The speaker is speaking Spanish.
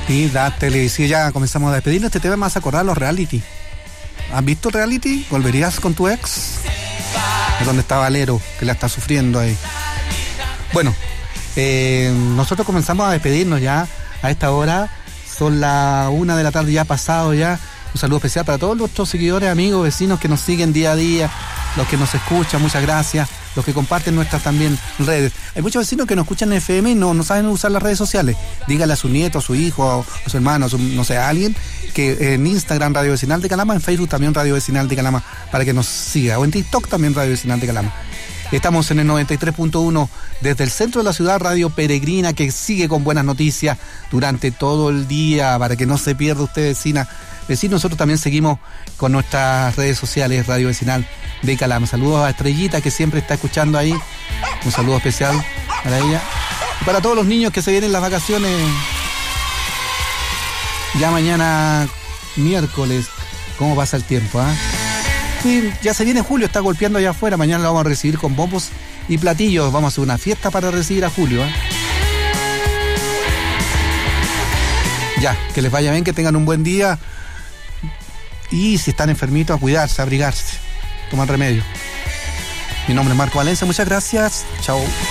Y dátele, sí, ya comenzamos a despedirnos. Este tema me hace acordar los reality. ¿Has visto reality? ¿Volverías con tu ex? Es donde está Valero, que la está sufriendo ahí. Bueno, nosotros comenzamos a despedirnos ya a esta hora. Son las 1 de la tarde ya pasado ya. Un saludo especial para todos nuestros seguidores, amigos, vecinos que nos siguen día a día, los que nos escuchan, muchas gracias, los que comparten nuestras también redes. Hay muchos vecinos que nos escuchan en FM y no saben usar las redes sociales. Dígale a su nieto, a su hijo, a su hermano, a alguien, que en Instagram Radio Vecinal de Calama, en Facebook también Radio Vecinal de Calama, para que nos siga, o en TikTok también Radio Vecinal de Calama. Estamos en el 93.1 desde el centro de la ciudad, Radio Peregrina, que sigue con buenas noticias durante todo el día, para que no se pierda usted, vecina. Vecinos, nosotros también seguimos con nuestras redes sociales, Radio Vecinal de Calama. Saludos a Estrellita, que siempre está escuchando ahí. Un saludo especial para ella. Y para todos los niños que se vienen las vacaciones, ya mañana, miércoles, ¿cómo pasa el tiempo? Sí, ya se viene Julio, está golpeando allá afuera. Mañana lo vamos a recibir con bombos y platillos. Vamos a hacer una fiesta para recibir a Julio. Ya, que les vaya bien, que tengan un buen día. Y si están enfermitos, a cuidarse, a abrigarse. Toman remedio. Mi nombre es Marco Valencia, muchas gracias. Chao.